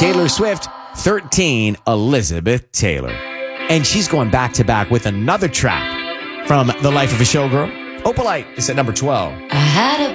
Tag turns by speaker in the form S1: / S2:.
S1: Taylor Swift, 13, Elizabeth Taylor. And she's going back to back with another track from The Life of a Showgirl. Opalite is at number 12.
S2: I had a